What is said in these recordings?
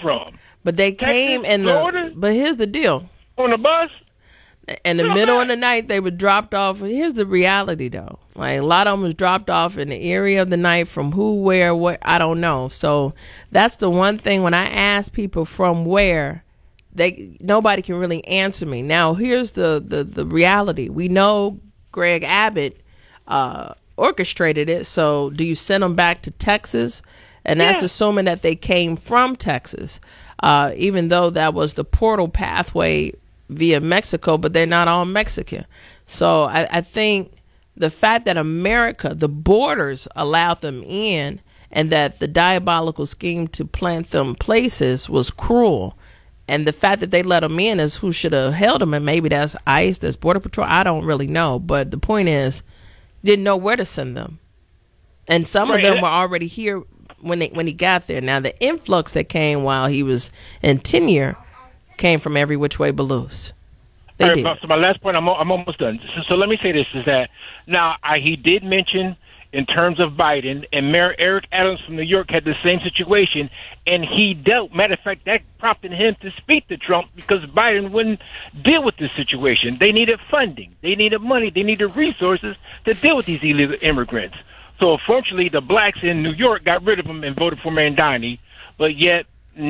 from? But they came in Florida? But here's the deal. On the bus? In the middle of the night, they were dropped off. Here's the reality, though. Like, a lot of them was dropped off in the area of the night from who, where, what, I don't know. So that's the one thing when I ask people from where, nobody can really answer me. Now, here's the reality. We know Greg Abbott orchestrated it. So do you send them back to Texas? And that's assuming that they came from Texas, even though that was the portal pathway via Mexico, but they're not all Mexican. So I think the fact that America, the borders allowed them in, and that the diabolical scheme to plant them places was cruel. And the fact that they let them in is who should have held them. And maybe that's ICE, that's Border Patrol. I don't really know. But the point is, didn't know where to send them. And some of them were already here when he got there. Now, the influx that came while he was in tenure came from every which way but loose. They did. So my last point, I'm almost done. So let me say this, is that now he did mention in terms of Biden, and Mayor Eric Adams from New York had the same situation, and he dealt, matter of fact, that prompted him to speak to Trump because Biden wouldn't deal with this situation. They needed funding. They needed money. They needed resources to deal with these illegal immigrants. So unfortunately, the blacks in New York got rid of him and voted for Mandani, but yet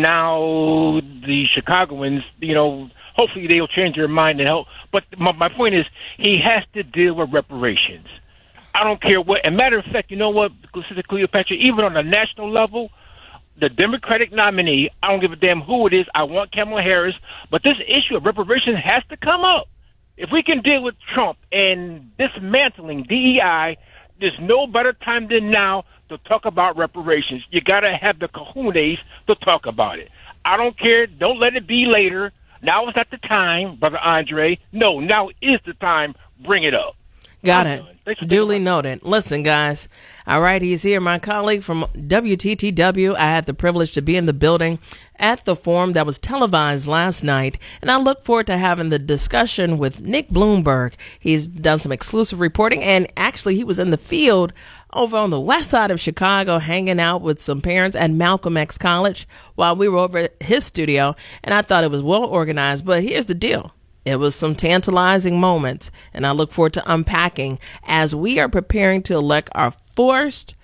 now the Chicagoans, hopefully they'll change their mind and help. But my point is, he has to deal with reparations. I don't care what. And matter of fact, you know what, Sister Cleopatra, even on a national level, the Democratic nominee, I don't give a damn who it is, I want Kamala Harris, but this issue of reparations has to come up. If we can deal with Trump and dismantling DEI, there's no better time than now to talk about reparations. You got to have the cojones to talk about it. I don't care. Don't let it be later. Now is not the time, Brother Andre. No, now is the time. Bring it up. Got it. Duly noted. Listen, guys. All right, he's here, my colleague from WTTW. I had the privilege to be in the building at the forum that was televised last night, and I look forward to having the discussion with Nick Bloomberg. He's done some exclusive reporting, and actually he was in the field over on the west side of Chicago hanging out with some parents at Malcolm X College while we were over at his studio, and I thought it was well organized. But here's the deal. It was some tantalizing moments, and I look forward to unpacking as we are preparing to elect our first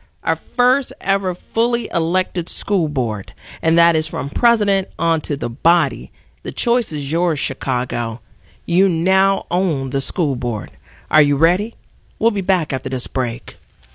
ever fully elected school board, and that is from president onto the body. The choice is yours, Chicago. You now own the school board. Are you ready? We'll be back after this break.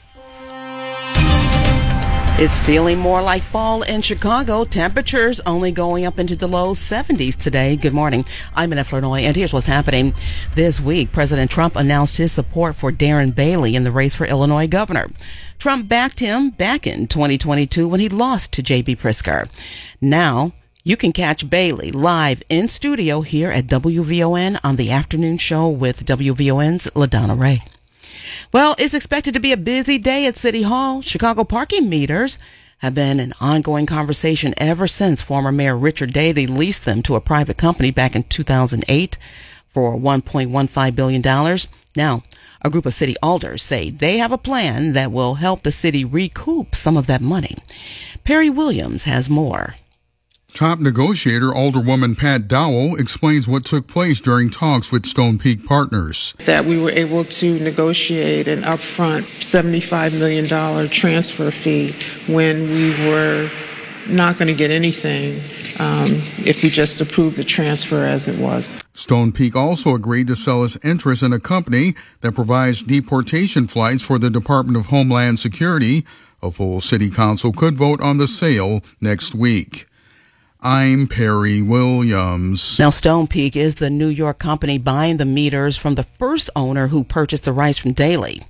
It's feeling more like fall in Chicago. Temperatures only going up into the low 70s today. Good morning. I'm Annette Flournoy, and here's what's happening. This week, President Trump announced his support for Darren Bailey in the race for Illinois governor. Trump backed him back in 2022 when he lost to J.B. Pritzker. Now, you can catch Bailey live in studio here at WVON on the afternoon show with WVON's LaDonna Ray. Well, it's expected to be a busy day at City Hall. Chicago parking meters have been an ongoing conversation ever since former Mayor Richard Daley leased them to a private company back in 2008 for $1.15 billion. Now, a group of city alders say they have a plan that will help the city recoup some of that money. Perry Williams has more. Top negotiator Alderwoman Pat Dowell explains what took place during talks with Stone Peak Partners. That we were able to negotiate an upfront $75 million transfer fee when we were not going to get anything if we just approved the transfer as it was. Stone Peak also agreed to sell its interest in a company that provides deportation flights for the Department of Homeland Security. A full city council could vote on the sale next week. I'm Perry Williams. Now, Stone Peak is the New York company buying the meters from the first owner who purchased the rights from Daley.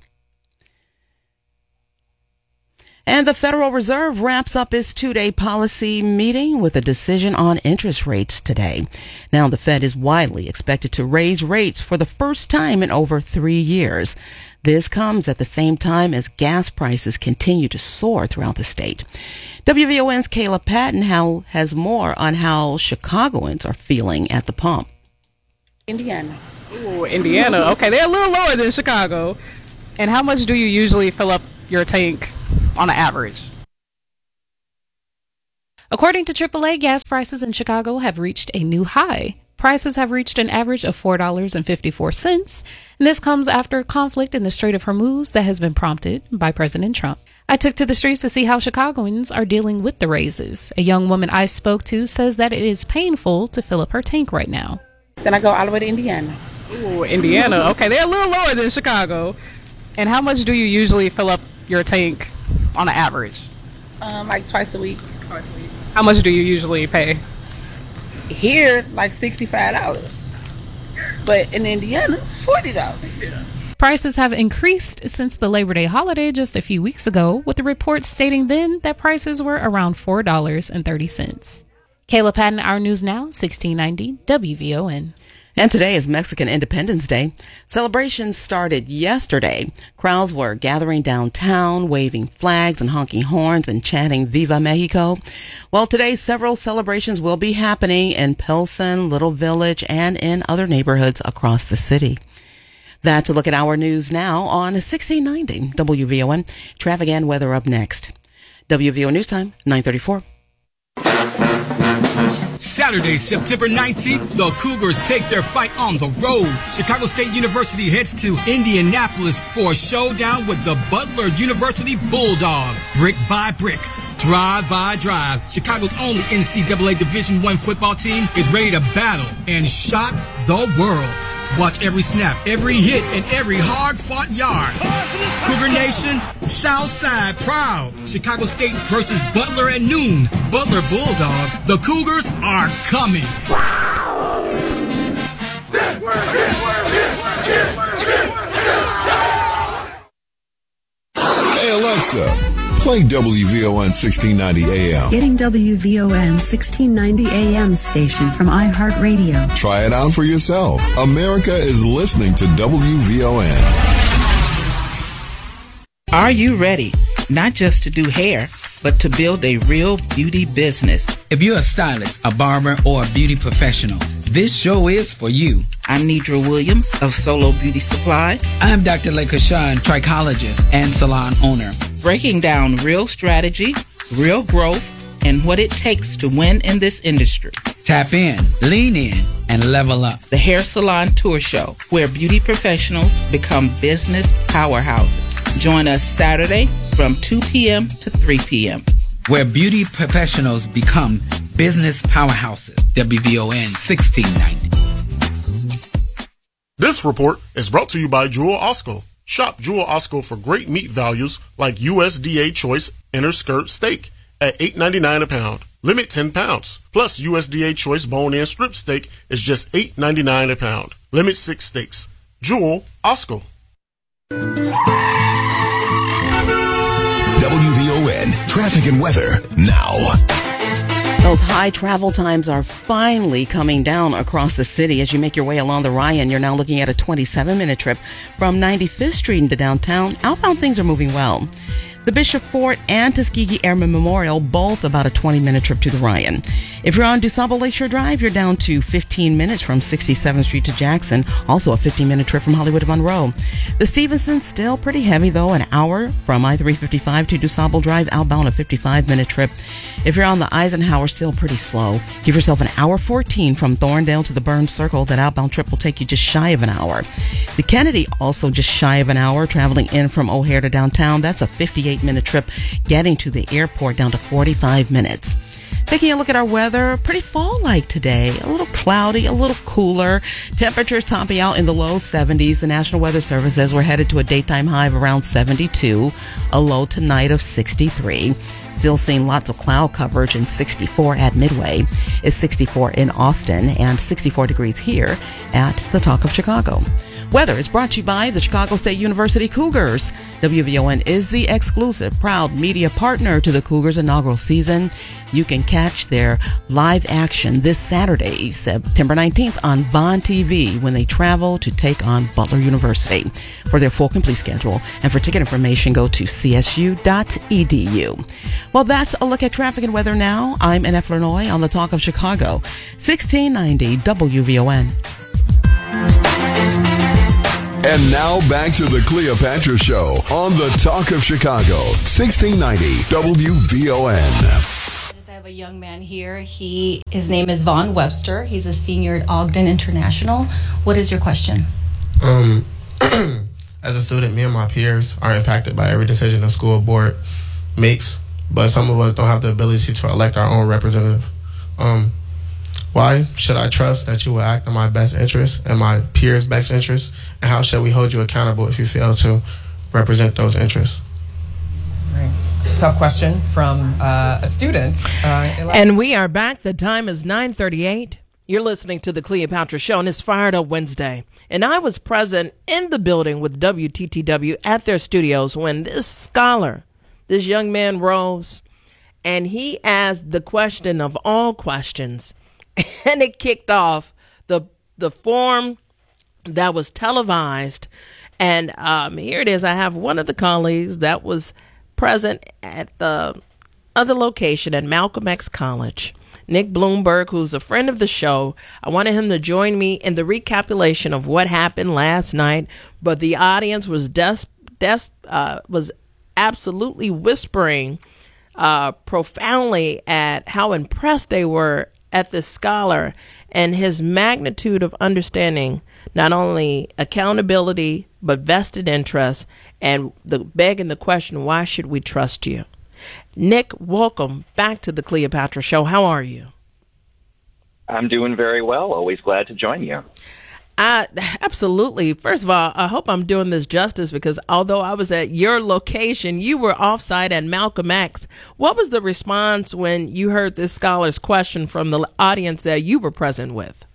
And the Federal Reserve wraps up its two-day policy meeting with a decision on interest rates today. Now, the Fed is widely expected to raise rates for the first time in over 3 years. This comes at the same time as gas prices continue to soar throughout the state. WVON's Kayla Patton has more on how Chicagoans are feeling at the pump. Indiana. Ooh, Indiana. Okay, they're a little lower than Chicago. And how much do you usually fill up your tank on an average? According to AAA, gas prices in Chicago have reached a new high. Prices have reached an average of $4.54, and this comes after a conflict in the Strait of Hormuz that has been prompted by President Trump. I took to the streets to see how Chicagoans are dealing with the raises. A young woman I spoke to says that it is painful to fill up her tank right now. Then I go all the way to Indiana. Ooh, Indiana. Okay, they're a little lower than Chicago. And how much do you usually fill up your tank on an average? Like twice a week. Twice a week. How much do you usually pay? Here, like $65. But in Indiana, $40. Yeah. Prices have increased since the Labor Day holiday just a few weeks ago, with the reports stating then that prices were around $4.30. Kayla Patton, Our News Now, 1690 WVON. And today is Mexican Independence Day. Celebrations started yesterday. Crowds were gathering downtown, waving flags and honking horns and chanting Viva Mexico. Well, today several celebrations will be happening in Pilsen, Little Village, and in other neighborhoods across the city. That's a look at Our News Now on 1690 WVON. Traffic and weather up next. WVON News Time, 9:34. Saturday, September 19th, the Cougars take their fight on the road. Chicago State University heads to Indianapolis for a showdown with the Butler University Bulldogs. Brick by brick, drive by drive, Chicago's only NCAA Division I football team is ready to battle and shock the world. Watch every snap, every hit, and every hard-fought yard. Cougar Nation, Southside proud. Chicago State versus Butler at noon. Butler Bulldogs, the Cougars are coming. Hey Alexa, play WVON 1690 AM. Getting WVON 1690 AM station from iHeartRadio. Try it out for yourself. America is listening to WVON. Are you ready? Not just to do hair, but to build a real beauty business. If you're a stylist, a barber, or a beauty professional, this show is for you. I'm Nidra Williams of Solo Beauty Supply. I'm Dr. Leka Shawn, trichologist and salon owner. Breaking down real strategy, real growth, and what it takes to win in this industry. Tap in, lean in, and level up. The Hair Salon Tour Show, where beauty professionals become business powerhouses. Join us Saturday from 2 p.m. to 3 p.m. Where beauty professionals become business powerhouses. WVON 1690. This report is brought to you by Jewel Osco. Shop Jewel Osco for great meat values like USDA Choice Inner Skirt Steak at $8.99 a pound. Limit 10 pounds. Plus USDA Choice Bone-In Strip Steak is just $8.99 a pound. Limit 6 steaks. Jewel Osco. WVON traffic and weather now. Those high travel times are finally coming down across the city. As you make your way along the Ryan, you're now looking at a 27-minute trip from 95th Street into downtown. Outbound things are moving well. The Bishop Fort and Tuskegee Airmen Memorial, both about a 20-minute trip to the Ryan. If you're on DuSable Lakeshore Drive, you're down to 15 minutes from 67th Street to Jackson. Also a 15-minute trip from Hollywood to Monroe. The Stevenson, still pretty heavy, though. An hour from I-355 to DuSable Drive, outbound a 55-minute trip. If you're on the Eisenhower, still pretty slow. Give yourself an hour 14 from Thorndale to the Burns Circle. That outbound trip will take you just shy of an hour. The Kennedy, also just shy of an hour, traveling in from O'Hare to downtown. That's a 58-minute trip. Getting to the airport down to 45 minutes. Taking a look at our weather, pretty fall-like today. A little cloudy, a little cooler. Temperatures topping out in the low 70s. The National Weather Service says we're headed to a daytime high of around 72, a low tonight of 63. Still seeing lots of cloud coverage, in 64 at Midway. It's 64 in Austin and 64 degrees here at the Talk of Chicago. Weather is brought to you by the Chicago State University Cougars. WVON is the exclusive, proud media partner to the Cougars' inaugural season. You can catch their live action this Saturday, September 19th on Vaughn TV when they travel to take on Butler University. For their full complete schedule and for ticket information, go to csu.edu. Well, that's a look at traffic and weather now. I'm Annette Flurnoy on the Talk of Chicago, 1690 WVON. And now back to the Cleopatra Show on the Talk of Chicago, 1690 WVON. have a young man here. His name is Vaughn Webster. He's a senior at Ogden International. What is your question? As a student, me and my peers are impacted by every decision the school board makes, but some of us don't have the ability to elect our own representative. Why should I trust that you will act in my best interest and my peers' best interest? And how should we hold you accountable if you fail to represent those interests? Right. Tough question from a student. And we are back. The time is 9:38. You're listening to the Cleopatra Show, and it's Fired Up Wednesday. And I was present in the building with WTTW at their studios when this scholar, this young man, rose, and he asked the question of all questions, and it kicked off the forum that was televised. And here it is. I have one of the colleagues that was present at the other location at Malcolm X College, Nick Bloomberg, who's a friend of the show. I wanted him to join me in the recapitulation of what happened last night, but the audience was was absolutely whispering profoundly at how impressed they were at this scholar and his magnitude of understanding not only accountability but vested interest, and begging the question, why should we trust you? Nick, welcome back to the Cleopatra Show. How are you? I'm doing very well. Always glad to join you. Absolutely. First of all, I hope I'm doing this justice, because although I was at your location, you were offsite at Malcolm X. What was the response when you heard this scholar's question from the audience that you were present with?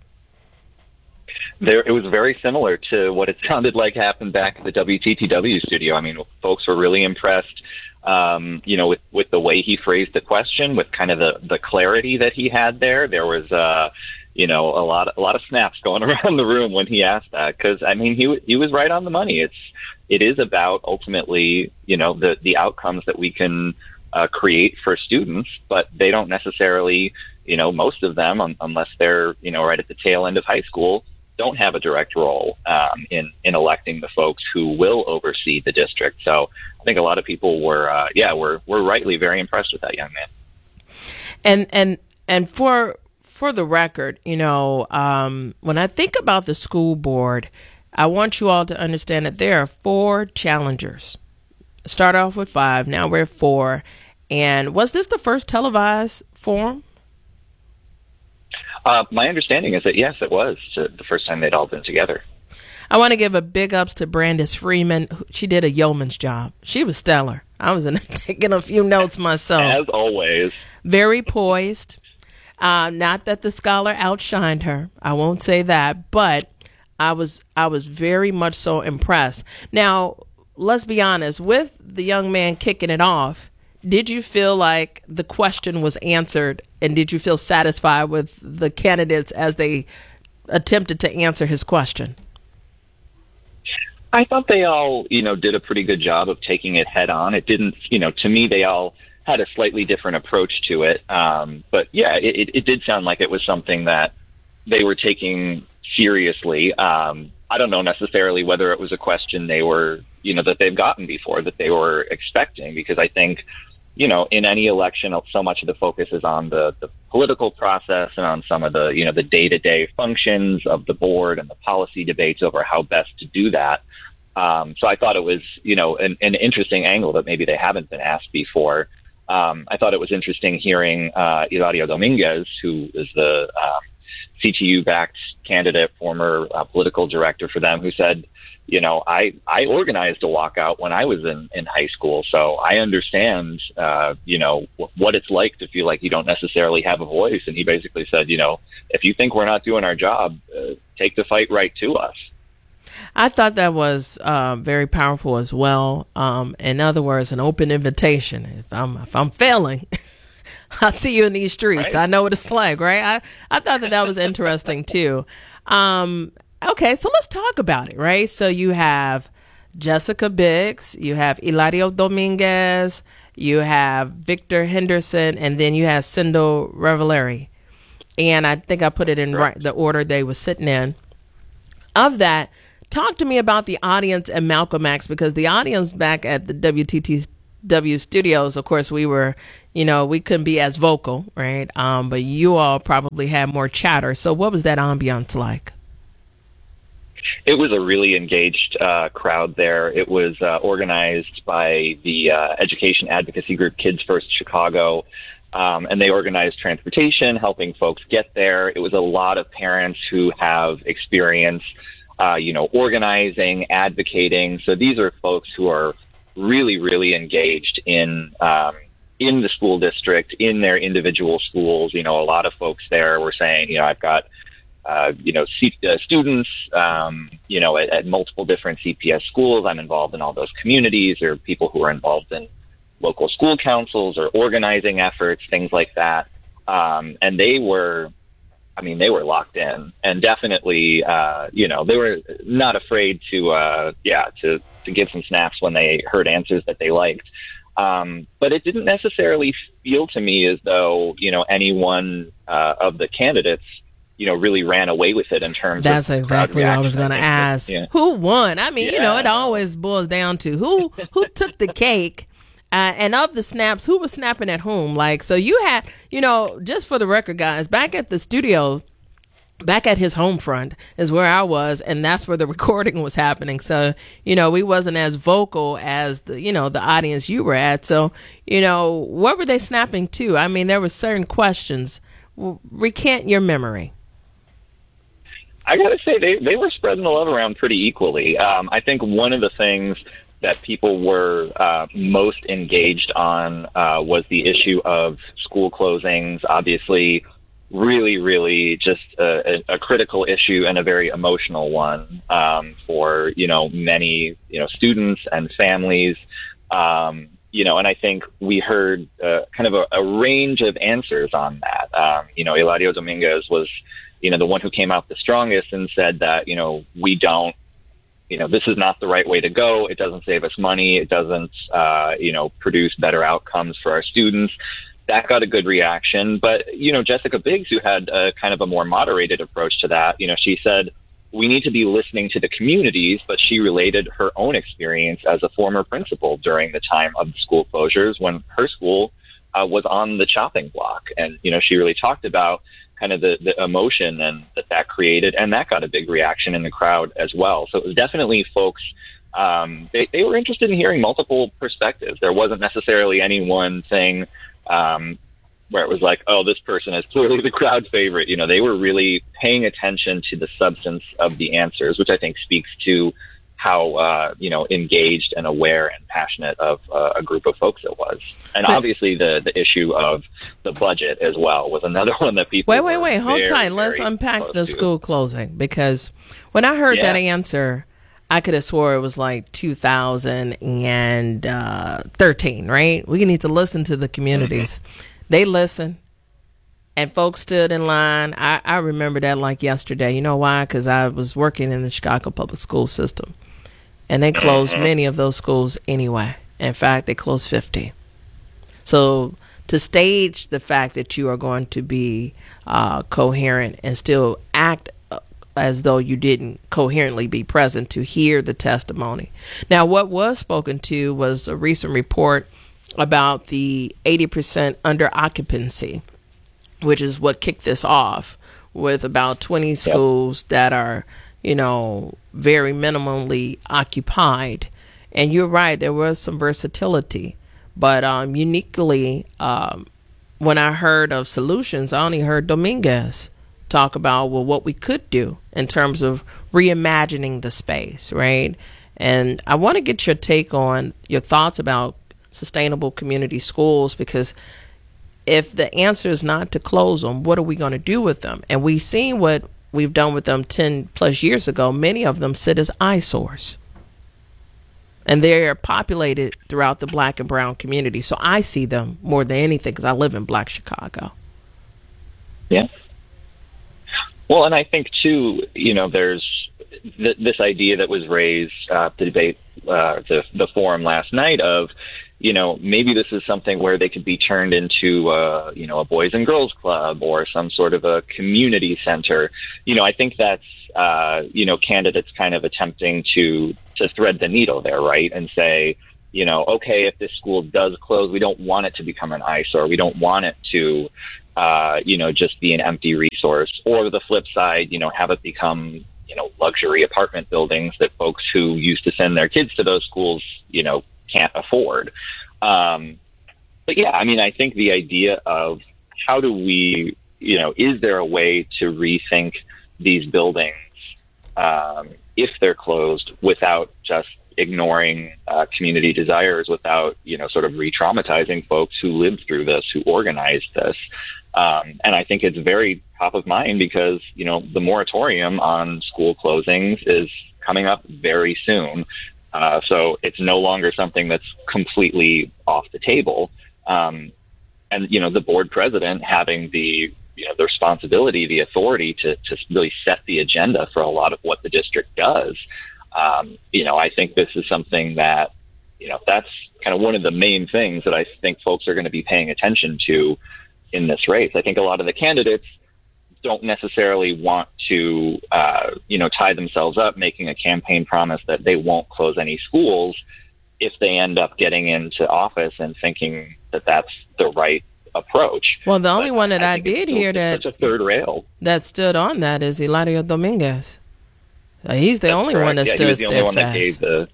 It was very similar to what it sounded like happened back at the WTTW studio. I mean, folks were really impressed, with the way he phrased the question, with kind of the clarity that he had there. There was, a lot of snaps going around the room when he asked that, because I mean, he was right on the money. It is about ultimately, the outcomes that we can create for students, but they don't necessarily, most of them, unless they're, right at the tail end of high school, don't have a direct role in electing the folks who will oversee the district. So I think a lot of people were rightly very impressed with that young man. And for the record, when I think about the school board, I want you all to understand that there are 4 challengers. Start off with 5, now we're 4. And was this the first televised forum? My understanding is that, yes, it was the first time they'd all been together. I want to give a big ups to Brandis Freeman. She did a yeoman's job. She was stellar. I was taking a few notes myself. As always. Very poised. Not that the scholar outshined her. I won't say that, but I was very much so impressed. Now, let's be honest. With the young man kicking it off, did you feel like the question was answered, and did you feel satisfied with the candidates as they attempted to answer his question? I thought they all, did a pretty good job of taking it head on. It didn't, to me, they all had a slightly different approach to it. But yeah, it did sound like it was something that they were taking seriously. I don't know necessarily whether it was a question they were, that they've gotten before, that they were expecting, because I think, in any election, so much of the focus is on the political process and on some of the, the day-to-day functions of the board and the policy debates over how best to do that. So I thought it was, an interesting angle that maybe they haven't been asked before. I thought it was interesting hearing Hilario Dominguez, who is the CTU-backed candidate, former political director for them, who said, I organized a walkout when I was in high school, so I understand, what it's like to feel like you don't necessarily have a voice. And he basically said, if you think we're not doing our job, take the fight right to us. I thought that was very powerful as well. In other words, an open invitation. If I'm failing, I'll see you in these streets. Right. I know what it's like, right? I thought that was interesting too. Okay, so let's talk about it, right? So you have Jessica Biggs, you have Hilario Dominguez, you have Victor Henderson, and then you have Sindel Reveleri. And I think I put it in the order they were sitting in. Of that, talk to me about the audience at Malcolm X, because the audience back at the KSW studios, of course, we were, we couldn't be as vocal, right? But you all probably had more chatter. So what was that ambiance like? It was a really engaged crowd there. It was organized by the education advocacy group Kids First Chicago, and they organized transportation, helping folks get there. It was a lot of parents who have experience, organizing, advocating. So these are folks who are really, really engaged in the school district, in their individual schools. A lot of folks there were saying, I've got students, at multiple different CPS schools. I'm involved in all those communities. There are people who are involved in local school councils or organizing efforts, things like that. And they were locked in, and definitely, they were not afraid to give some snaps when they heard answers that they liked. But it didn't necessarily feel to me as though, any one of the candidates really ran away with it in terms That's of exactly what I was going to ask. Yeah. Who won? I mean, it always boils down to who took the cake. And of the snaps, who was snapping at whom? Like, so you had, just for the record, guys, back at the studio, back at his home front is where I was, and that's where the recording was happening. So, we wasn't as vocal as the audience you were at. So, what were they snapping to? I mean, there were certain questions. Recant your memory. I got to say, they were spreading the love around pretty equally. I think one of the things that people were most engaged on was the issue of school closings. Obviously, really, really just a critical issue and a very emotional one for, many, students and families. And I think we heard kind of a range of answers on that. Eladio Dominguez was, the one who came out the strongest and said that, we don't, this is not the right way to go. It doesn't save us money. It doesn't, produce better outcomes for our students. That got a good reaction. But, Jessica Biggs, who had kind of a more moderated approach to that, she said, we need to be listening to the communities, but she related her own experience as a former principal during the time of the school closures when her school was on the chopping block. And, she really talked about kind of the emotion and that created, and that got a big reaction in the crowd as well. So it was definitely folks, they were interested in hearing multiple perspectives. There wasn't necessarily any one thing where it was like, oh, this person is clearly the crowd favorite. They were really paying attention to the substance of the answers, which I think speaks to how, engaged and aware and passionate of a group of folks it was. And obviously the issue of the budget as well was another one that people Wait, hold tight. Let's unpack the school closing, because when I heard that answer, I could have swore it was like 2013, right? We need to listen to the communities. They listen, and folks stood in line. I remember that like yesterday. You know why? Because I was working in the Chicago public school system, and they closed many of those schools anyway. In fact, they closed 50. So to stage the fact that you are going to be coherent and still act as though you didn't coherently be present to hear the testimony. Now, what was spoken to was a recent report about the 80% under occupancy, which is what kicked this off, with about 20 schools that are, very minimally occupied. And you're right, there was some versatility, but uniquely, when I heard of solutions, I only heard Dominguez talk about, what we could do in terms of reimagining the space, right? And I want to get your take on your thoughts about sustainable community schools, because if the answer is not to close them, what are we going to do with them? And we've seen what we've done with them 10 plus years ago. Many of them sit as eyesores, and they're populated throughout the Black and brown community. So I see them more than anything because I live in Black Chicago. Yeah. Well, and I think too, there's this idea that was raised to debate the forum last night of, maybe this is something where they could be turned into, a boys and girls club or some sort of a community center. I think that's, candidates kind of attempting to thread the needle there, right? And say, okay, if this school does close, we don't want it to become an eyesore. We don't want it to, just be an empty resource. Or the flip side, have it become, luxury apartment buildings that folks who used to send their kids to those schools, can't afford. But yeah, I think the idea of how do we, is there a way to rethink these buildings if they're closed without just ignoring community desires, without, sort of re-traumatizing folks who lived through this, who organized this. And I think it's very top of mind because, the moratorium on school closings is coming up very soon. So it's no longer something that's completely off the table. And, the board president having the responsibility, the authority to really set the agenda for a lot of what the district does. I think this is something that, that's kind of one of the main things that I think folks are going to be paying attention to in this race. I think a lot of the candidates don't necessarily want to, tie themselves up making a campaign promise that they won't close any schools if they end up getting into office and thinking that that's the right approach. Well, the only one that I did hear that such a third rail that stood on that is Eladio Dominguez. He's the only one that stood steadfast.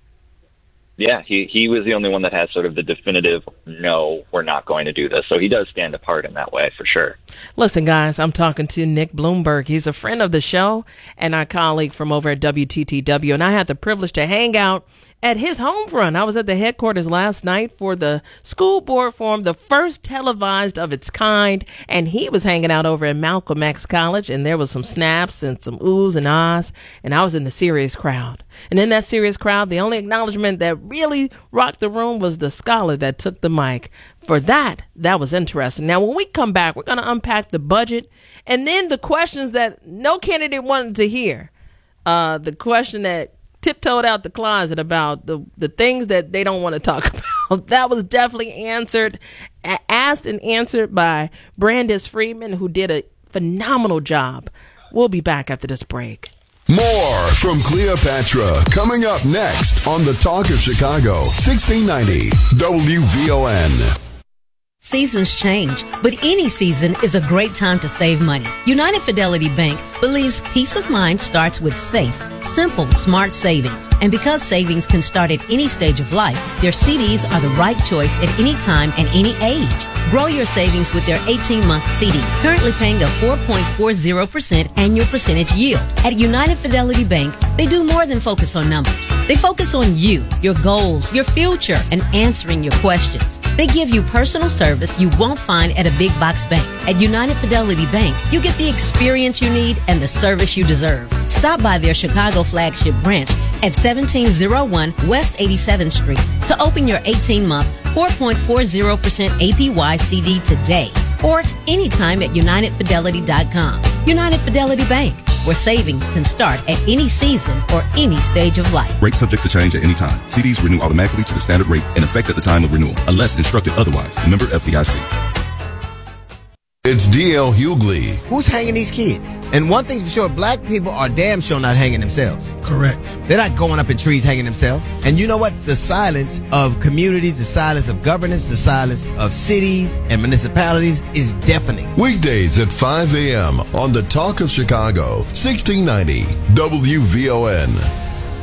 He was the only one that has sort of the definitive, no, we're not going to do this. So he does stand apart in that way, for sure. Listen, guys, I'm talking to Nick Bloomberg. He's a friend of the show and our colleague from over at WTTW. And I had the privilege to hang out at his home front. I was at the headquarters last night for the school board forum, the first televised of its kind. And he was hanging out over at Malcolm X College, and there was some snaps and some oohs and ahs. And I was in the serious crowd. And in that serious crowd, the only acknowledgement that really rocked the room was the scholar that took the mic. For that was interesting. Now, when we come back, we're going to unpack the budget and then the questions that no candidate wanted to hear. The question that tiptoed out the closet about the things that they don't want to talk about. That was definitely asked and answered by Brandis Freeman, who did a phenomenal job. We'll be back after this break. More from Cleopatra coming up next on the Talk of Chicago, 1690 WVON. Seasons change, but any season is a great time to save money. United Fidelity Bank believes peace of mind starts with safe, simple, smart savings. And because savings can start at any stage of life, their CDs are the right choice at any time and any age. Grow your savings with their 18-month CD, currently paying a 4.40% annual percentage yield. At United Fidelity Bank, they do more than focus on numbers. They focus on you, your goals, your future, and answering your questions. They give you personal service you won't find at a big box bank. At United Fidelity Bank, you get the experience you need and the service you deserve. Stop by their Chicago flagship branch at 1701 West 87th Street to open your 18-month 4.40% APY CD today, or anytime at UnitedFidelity.com. United Fidelity Bank, where savings can start at any season or any stage of life. Rate subject to change at any time. CDs renew automatically to the standard rate in effect at the time of renewal, unless instructed otherwise. Member FDIC. It's D.L. Hughley. Who's hanging these kids? And one thing's for sure, black people are damn sure not hanging themselves. Correct. They're not going up in trees hanging themselves. And you know what? The silence of communities, the silence of governance, the silence of cities and municipalities is deafening. Weekdays at 5 a.m. on the Talk of Chicago, 1690 WVON.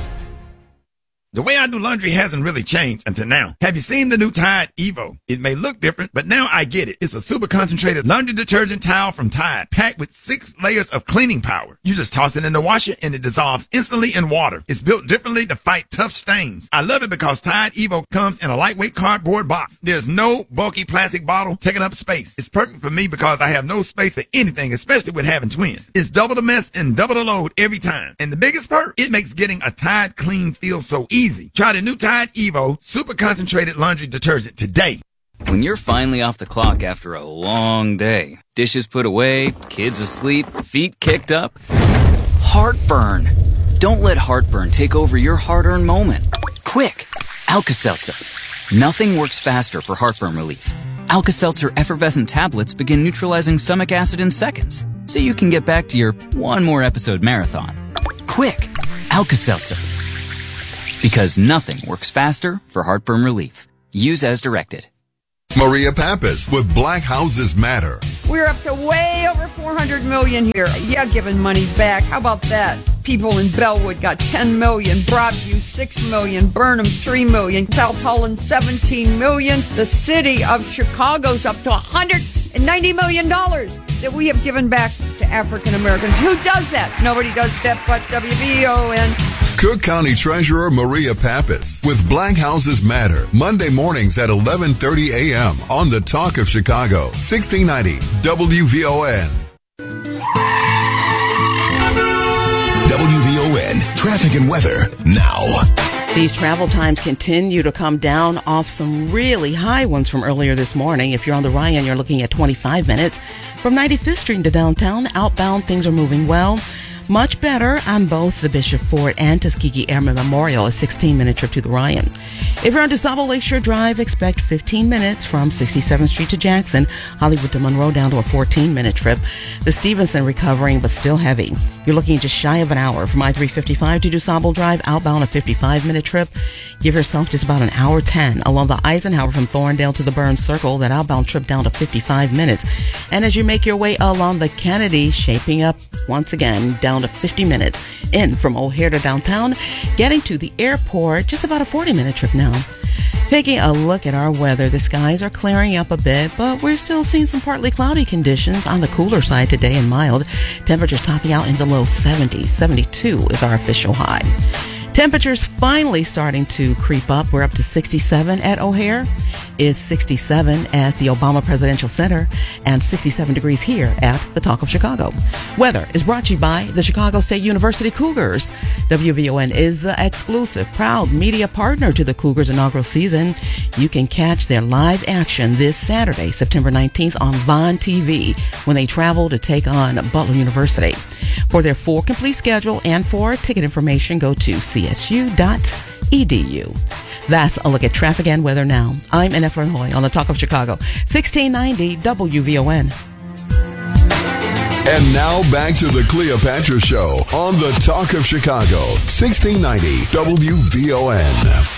The way I do laundry hasn't really changed until now. Have you seen the new Tide Evo? It may look different, but now I get it. It's a super concentrated laundry detergent towel from Tide, packed with 6 layers of cleaning power. You just toss it in the washer and it dissolves instantly in water. It's built differently to fight tough stains. I love it because Tide Evo comes in a lightweight cardboard box. There's no bulky plastic bottle taking up space. It's perfect for me because I have no space for anything, especially with having twins. It's double the mess and double the load every time. And the biggest perk, it makes getting a Tide clean feel so easy. Try the new Tide Evo super concentrated laundry detergent today. When you're finally off the clock after a long day, dishes put away, kids asleep, feet kicked up, heartburn. Don't let heartburn take over your hard-earned moment. Quick, Alka-Seltzer. Nothing works faster for heartburn relief. Alka-Seltzer effervescent tablets begin neutralizing stomach acid in seconds, so you can get back to your one more episode marathon. Quick, Alka-Seltzer. Because nothing works faster for heartburn relief. Use as directed. Maria Pappas with Black Houses Matter. We're up to way over $400 million here. Yeah, giving money back. How about that? People in Bellwood got $10 million, Broadview $6 million, Burnham $3 million, South Holland $17 million. The city of Chicago's up to $190 million that we have given back to African Americans. Who does that? Nobody does that but WVON. Cook County Treasurer Maria Pappas with Black Houses Matter, Monday mornings at 11:30 a.m. on the Talk of Chicago, 1690 WVON. WVON traffic and weather now. These travel times continue to come down off some really high ones from earlier this morning. If you're on the Ryan, you're looking at 25 minutes. From 95th Street to downtown, outbound, things are moving well. Much better on both the Bishop Ford and Tuskegee Airmen Memorial, a 16-minute trip to the Ryan. If you're on DeSable Lakeshore Drive, expect 15 minutes from 67th Street to Jackson, Hollywood to Monroe, down to a 14-minute trip. The Stevenson recovering, but still heavy. You're looking just shy of an hour from I-355 to DeSable Drive, outbound, a 55-minute trip. Give yourself just about an hour 10 along the Eisenhower from Thorndale to the Burns Circle, that outbound trip down to 55 minutes. And as you make your way along the Kennedy, shaping up once again, down to 50 minutes. In from O'Hare to downtown, getting to the airport, just about a 40-minute trip now. Taking a look at our weather, the skies are clearing up a bit, but we're still seeing some partly cloudy conditions on the cooler side today and mild. Temperatures topping out in the low 70s. 72 is our official high. Temperatures finally starting to creep up. We're up to 67 at O'Hare, is 67 at the Obama Presidential Center, and 67 degrees here at the Talk of Chicago. Weather is brought to you by the Chicago State University Cougars. WVON is the exclusive, proud media partner to the Cougars inaugural season. You can catch their live action this Saturday, September 19th on Vaughn TV when they travel to take on Butler University. For their full complete schedule and for ticket information, go to csu.edu. That's a look at traffic and weather now. I'm N.F. Lanoy on the Talk of Chicago, 1690 WVON. And now back to the Cleopatra Show on the Talk of Chicago, 1690 WVON.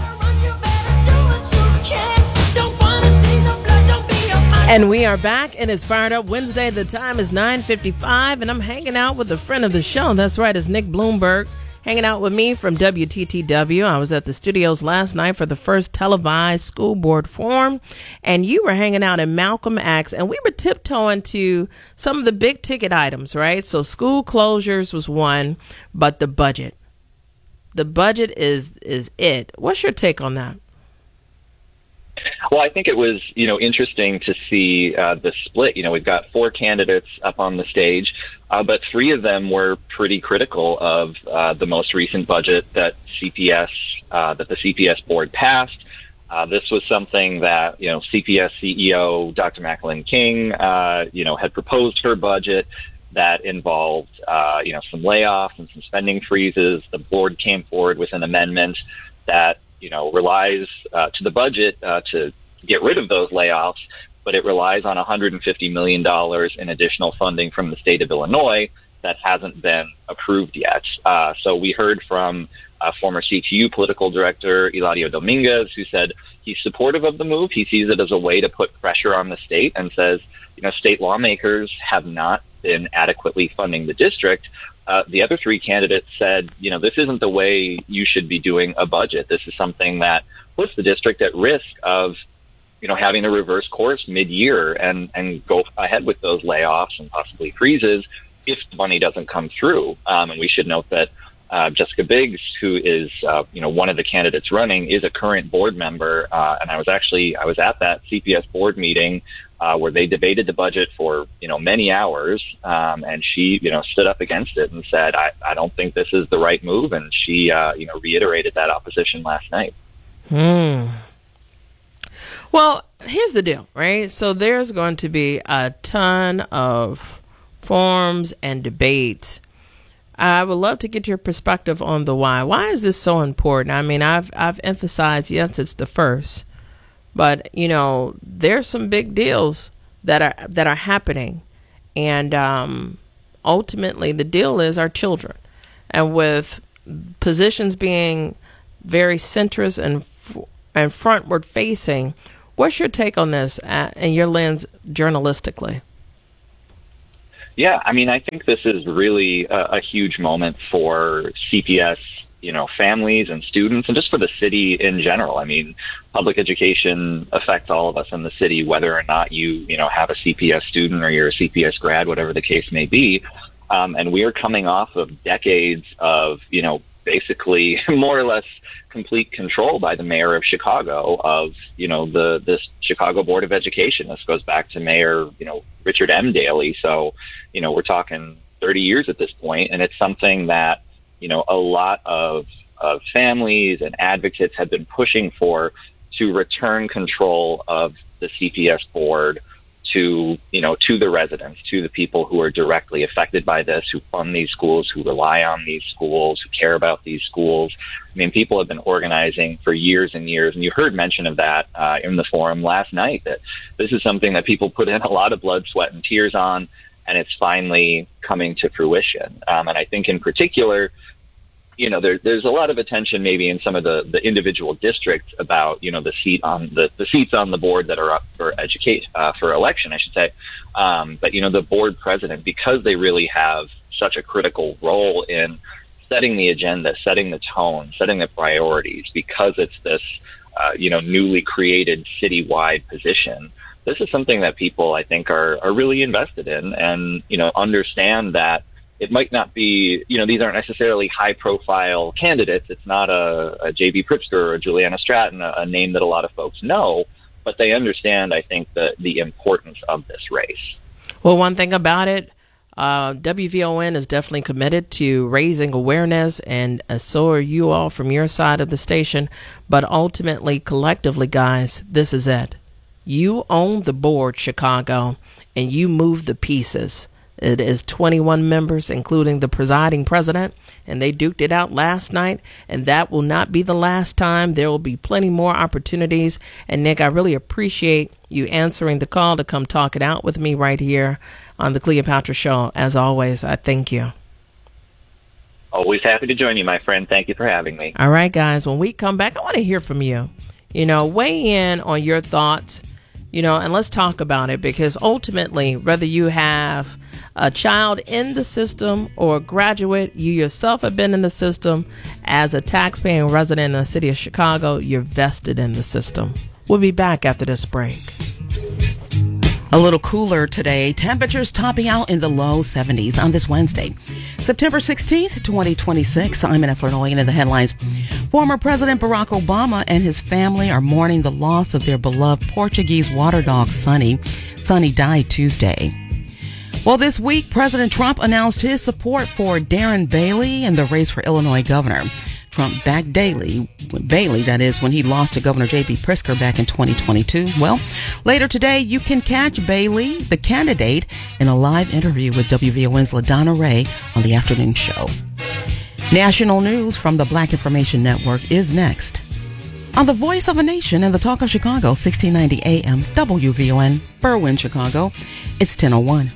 And we are back, and it's Fired Up Wednesday. The time is 9:55, and I'm hanging out with a friend of the show. That's right, it's Nick Bloomberg, hanging out with me from WTTW. I was at the studios last night for the first televised school board forum, and you were hanging out in Malcolm X, and we were tiptoeing to some of the big ticket items, right? So school closures was one, but the budget. The budget is it. What's your take on that? Well, I think it was, interesting to see the split. We've got 4 candidates up on the stage, but 3 of them were pretty critical of the most recent budget that the CPS board passed. This was something that, CPS CEO Dr. Macklin King, had proposed her budget that involved, some layoffs and some spending freezes. The board came forward with an amendment that relies to the budget to get rid of those layoffs, but it relies on $150 million in additional funding from the state of Illinois that hasn't been approved yet. So we heard from former CTU political director Eladio Dominguez, who said he's supportive of the move. He sees it as a way to put pressure on the state and says, state lawmakers have not been adequately funding the district. The other 3 candidates said, this isn't the way you should be doing a budget. This is something that puts the district at risk of, having to reverse course mid-year and go ahead with those layoffs and possibly freezes if the money doesn't come through. And we should note that Jessica Biggs, who is, one of the candidates running, is a current board member. And I was at that CPS board meeting where they debated the budget for, many hours. And she, stood up against it and said, I don't think this is the right move. And she, reiterated that opposition last night. Well, here's the deal, right? So there's going to be a ton of forums and debates. I would love to get your perspective on the why. Why is this so important? I mean, I've emphasized, yes, it's the first, but there's some big deals that are happening, and ultimately the deal is our children, and with positions being very centrist and frontward facing. What's your take on this and your lens journalistically? Yeah, I mean, I think this is really a huge moment for CPS, families and students, and just for the city in general. I mean, public education affects all of us in the city, whether or not you have a CPS student or you're a CPS grad, whatever the case may be. And we are coming off of decades of, basically more or less complete control by the mayor of Chicago of, this Chicago Board of Education. This goes back to Mayor, Richard M. Daley. So, we're talking 30 years at this point, and it's something that, a lot of families and advocates have been pushing for, to return control of the CPS board to the residents, to the people who are directly affected by this, who fund these schools, who rely on these schools, who care about these schools. I mean, people have been organizing for years and years, and you heard mention of that in the forum last night, that this is something that people put in a lot of blood, sweat, and tears on, and it's finally coming to fruition. And I think in particular, there's a lot of attention maybe in some of the individual districts about, the seats on the board that are up for for election, I should say. But, the board president, because they really have such a critical role in setting the agenda, setting the tone, setting the priorities, because it's this, newly created citywide position. This is something that people, I think, are really invested in and, understand that it might not be, these aren't necessarily high-profile candidates. It's not a J.B. Pritzker or a Juliana Stratton, a name that a lot of folks know, but they understand, I think, the importance of this race. Well, one thing about it, WVON is definitely committed to raising awareness, and so are you all from your side of the station. But ultimately, collectively, guys, this is it. You own the board, Chicago, and you move the pieces. It is 21 members, including the presiding president, and they duked it out last night, and that will not be the last time. There will be plenty more opportunities. And Nick, I really appreciate you answering the call to come talk it out with me right here on the Cleopatra Show. As always, I thank you. Always happy to join you, my friend. Thank you for having me. All right, guys, when we come back, I want to hear from you. Weigh in on your thoughts, and let's talk about it, because ultimately, whether you have a child in the system or a graduate, you yourself have been in the system. As a taxpaying resident in the city of Chicago, you're vested in the system. We'll be back after this break. A little cooler today. Temperatures topping out in the low 70s on this Wednesday, September 16th, 2026. I'm in Illinois, and in the headlines, former President Barack Obama and his family are mourning the loss of their beloved Portuguese water dog, Sunny. Sunny died Tuesday. Well, this week, President Trump announced his support for Darren Bailey in the race for Illinois governor. Trump backed Bailey, that is, when he lost to Governor J.B. Pritzker back in 2022. Well, later today, you can catch Bailey, the candidate, in a live interview with WVON's LaDonna Ray on the afternoon show. National news from the Black Information Network is next. On the Voice of a Nation and the Talk of Chicago, 1690 AM, WVON, Berwyn, Chicago. It's 10:01.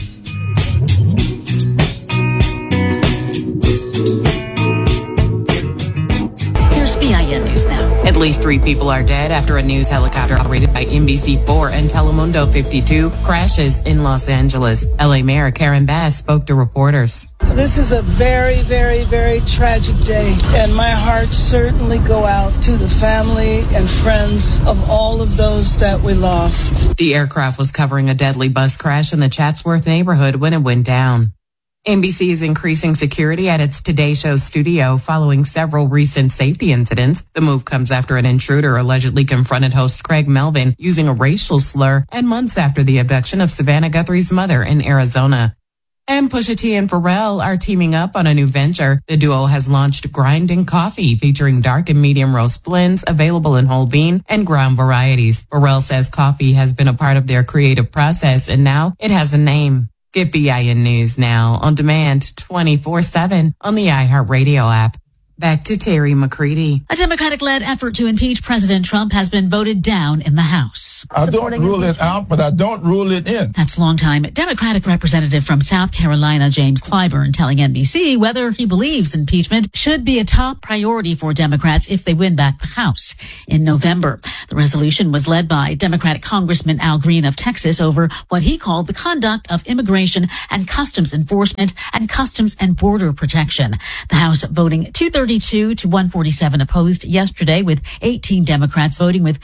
BIN News Now. At least 3 people are dead after a news helicopter operated by NBC4 and Telemundo 52 crashes in Los Angeles. LA Mayor Karen Bass spoke to reporters. This is a very, very, very tragic day, and my heart certainly go out to the family and friends of all of those that we lost. The aircraft was covering a deadly bus crash in the Chatsworth neighborhood when it went down. NBC is increasing security at its Today Show studio following several recent safety incidents. The move comes after an intruder allegedly confronted host Craig Melvin using a racial slur, and months after the abduction of Savannah Guthrie's mother in Arizona. And Pusha T and Pharrell are teaming up on a new venture. The duo has launched Grinding Coffee, featuring dark and medium roast blends available in whole bean and ground varieties. Pharrell says coffee has been a part of their creative process, and now it has a name. Get BIN News Now on demand 24/7 on the iHeartRadio app. Back to Terry McCready. A Democratic-led effort to impeach President Trump has been voted down in the House. I don't rule it out, but I don't rule it in. That's longtime Democratic representative from South Carolina, James Clyburn, telling NBC whether he believes impeachment should be a top priority for Democrats if they win back the House in November. The resolution was led by Democratic Congressman Al Green of Texas over what he called the conduct of immigration and customs enforcement and customs and border protection. The House voting 232 to 147 opposed yesterday, with 18 Democrats voting with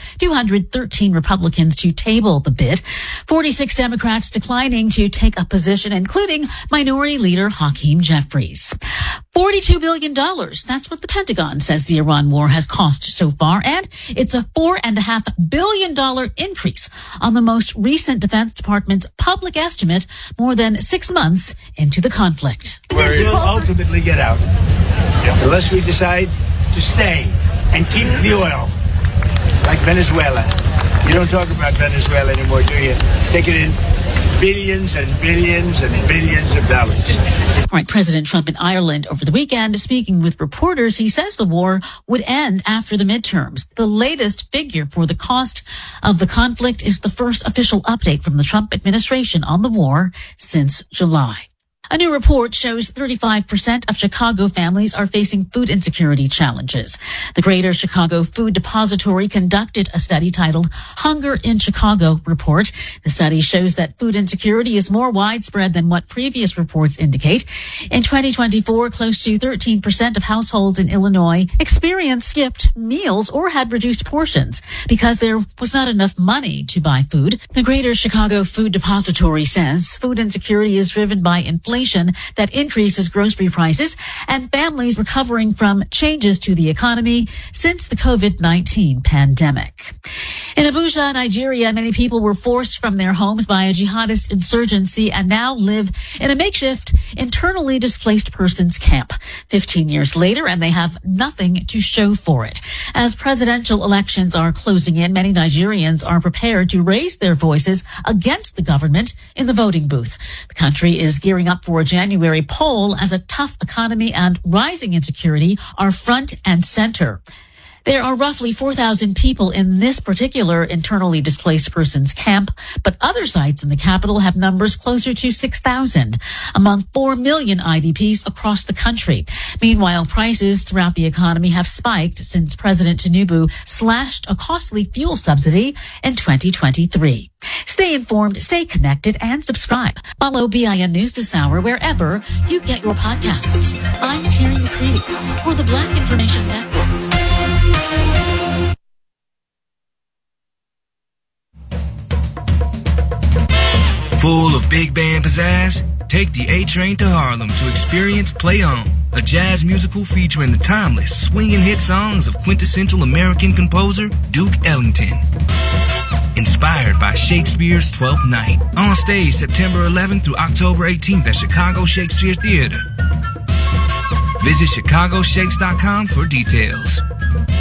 213 Republicans to table the bid. 46 Democrats declining to take a position, including Minority Leader Hakeem Jeffries. $42 billion. That's what the Pentagon says the Iran war has cost so far, and it's a $4.5 billion increase on the most recent Defense Department's public estimate more than 6 months into the conflict. We'll ultimately get out unless we decide to stay and keep the oil, like Venezuela. You don't talk about Venezuela anymore, do you? Take it in billions and billions and billions of dollars. All right, President Trump in Ireland over the weekend, speaking with reporters, he says the war would end after the midterms. The latest figure for the cost of the conflict is the first official update from the Trump administration on the war since July. A new report shows 35% of Chicago families are facing food insecurity challenges. The Greater Chicago Food Depository conducted a study titled Hunger in Chicago Report. The study shows that food insecurity is more widespread than what previous reports indicate. In 2024, close to 13% of households in Illinois experienced skipped meals or had reduced portions because there was not enough money to buy food. The Greater Chicago Food Depository says food insecurity is driven by inflation that increases grocery prices and families recovering from changes to the economy since the COVID-19 pandemic. In Abuja, Nigeria, many people were forced from their homes by a jihadist insurgency and now live in a makeshift internally displaced persons camp 15 years later, and they have nothing to show for it. As presidential elections are closing in, many Nigerians are prepared to raise their voices against the government in the voting booth. The country is gearing up for a January poll as a tough economy and rising insecurity are front and center. There are roughly 4,000 people in this particular internally displaced persons camp, but other sites in the capital have numbers closer to 6,000, among 4 million IDPs across the country. Meanwhile, prices throughout the economy have spiked since President Tinubu slashed a costly fuel subsidy in 2023. Stay informed, stay connected, and subscribe. Follow BIN News this hour wherever you get your podcasts. I'm Terry McCready for the Black Information Network. Full of big band pizzazz? Take the A Train to Harlem to experience Play On, a jazz musical featuring the timeless, swinging hit songs of quintessential American composer Duke Ellington. Inspired by Shakespeare's Twelfth Night. On stage September 11th through October 18th at Chicago Shakespeare Theater. Visit ChicagoShakes.com for details.